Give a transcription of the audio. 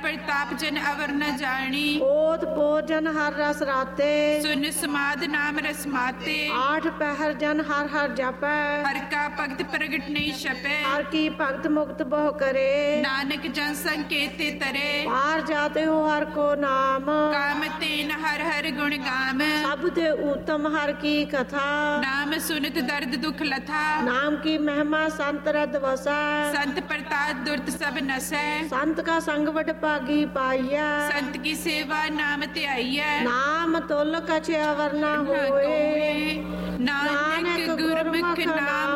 प्रताप जन अवर न जानी। ओत पोत जन हर रस राते। सुन समाध नाम रसमाते। 8 पहर जन हर हर जपै। हर का भगत प्रगट नहीं छपे। हर की भगत मुक्त बहु करे। नानक जन संकेते तरे। पार जाते हो हर को नाम। काम तेन हर हर गुण गाम। सब ते उत्तम हर की कथा। नाम सुनत दर्द दुख लथा। नाम की महिमा संत रद वसै। संत प्रताप दुर्त सब नसै। संत का संग वड भागी पाइया। संत की सेवा नाम ध्याइयै। नाम तुल कछ अवर न होए। नानक गुरमुख नाम